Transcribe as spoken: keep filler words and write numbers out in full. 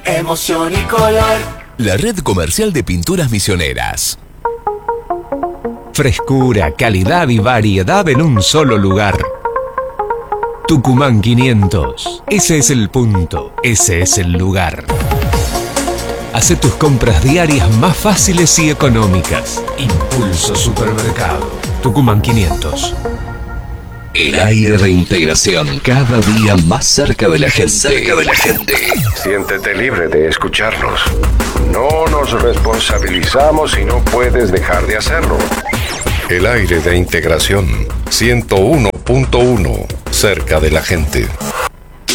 emoción y color. La red comercial de pinturas misioneras. Frescura, calidad y variedad en un solo lugar. Tucumán quinientos. Ese es el punto. Ese es el lugar. Hace tus compras diarias más fáciles y económicas. Impulso Supermercado. Tucumán quinientos. El aire de integración, cada día más cerca de la gente. Cerca de la gente. Siéntete libre de escucharnos. No nos responsabilizamos si no puedes dejar de hacerlo. El aire de integración ciento uno punto uno, cerca de la gente.